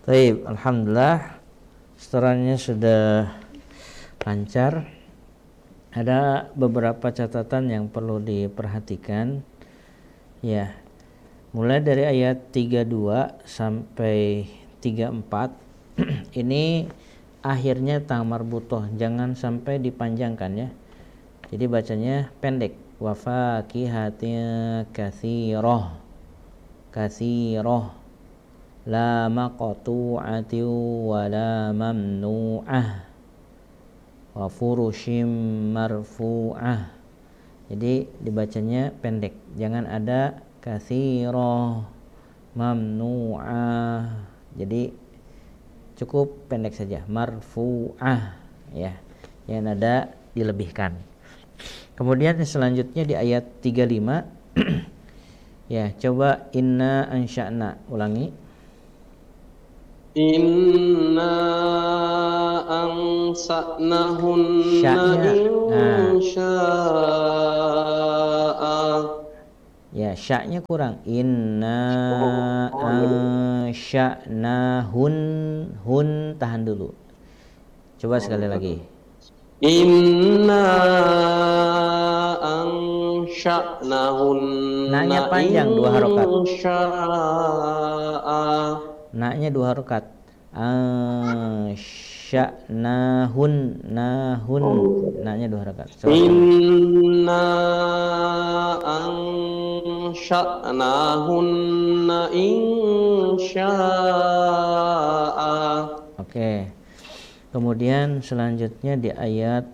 Baik, alhamdulillah setorannya sudah lancar. Ada beberapa catatan yang perlu diperhatikan. Ya. Mulai dari ayat 32 sampai 34 ini akhirnya ta marbutoh, jangan sampai dipanjangkan ya. Jadi bacanya pendek. Wa faqihatin katsiroh. Katsiroh. La maqtu'atin wa la mamnu'ah wa furushim marfu'ah. Jadi dibacanya pendek, jangan ada katsirah, mamnu'ah. Jadi cukup pendek saja, marfu'ah ya. Yang ada dilebihkan. Kemudian selanjutnya di ayat 35 ya, coba inna ansya'na, ulangi. Inna ansa'nahunna insya'a. Ya, sya'nya kurang. Inna ansya'nahun, hun tahan dulu. Coba sekali lagi. Inna ansya'nahunna Na-nya panjang 2 harokat. insya'a. Na-nya 2 harokat. Ansya'nahun, nahun. Na-nya 2 harokat. Inna ansya'nahunna insya'a. Oke. Kemudian selanjutnya di ayat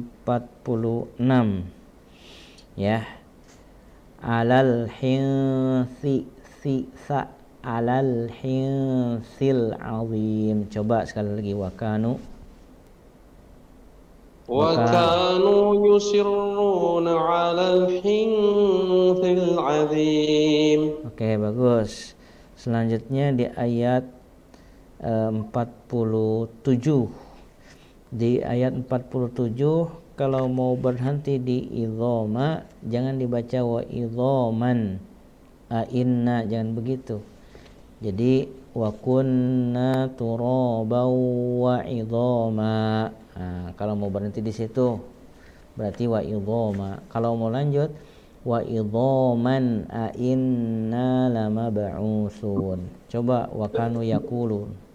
46 ya. Alal hinsi sa alal hinsil azim. Coba sekali lagi wa kanu yusirruna 'alal hinsil azim. Oke, bagus. Selanjutnya di ayat 47. Di ayat 47 kalau mau berhenti di idhoma jangan dibaca wa idhoman. Inna, jangan begitu. Jadi wa kunna turabaw wa idhoma. Nah, kalau mau berhenti di situ berarti wa idhoma. Kalau mau lanjut wa idhoman inna lamab'usun. Coba wa kanu yaqulun.